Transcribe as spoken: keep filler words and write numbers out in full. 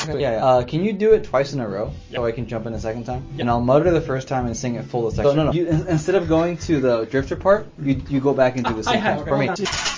Yeah, yeah. Uh, can you do it twice in a row yep. so I can jump in a second time? Yep. And I'll mutter the first time and sing it full the second. So no, no. You, instead of going to the drifter part, you you go back into the same I have, for me. okay.